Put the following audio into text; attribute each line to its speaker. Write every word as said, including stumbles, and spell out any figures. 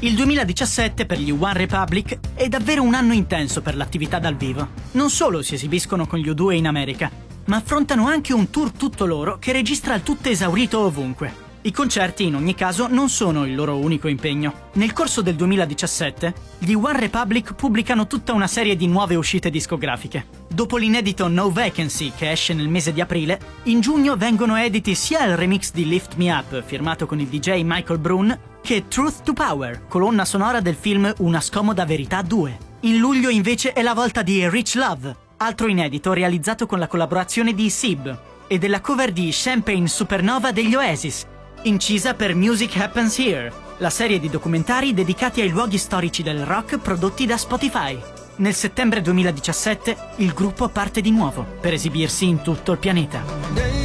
Speaker 1: Il duemiladiciassette per gli One Republic è davvero un anno intenso per l'attività dal vivo. Non solo si esibiscono con gli U due in America, ma affrontano anche un tour tutto loro che registra il tutto esaurito ovunque. I concerti, in ogni caso, non sono il loro unico impegno. Nel corso del duemiladiciassette, gli One Republic pubblicano tutta una serie di nuove uscite discografiche. Dopo l'inedito No Vacancy, che esce nel mese di aprile, in giugno vengono editi sia il remix di Lift Me Up, firmato con il D J Michael Brun, che Truth to Power, colonna sonora del film Una scomoda verità due. In luglio invece è la volta di Rich Love, altro inedito realizzato con la collaborazione di Sib, e della cover di Champagne Supernova degli Oasis, incisa per Music Happens Here, la serie di documentari dedicati ai luoghi storici del rock prodotti da Spotify. Nel settembre duemiladiciassette il gruppo parte di nuovo per esibirsi in tutto il pianeta.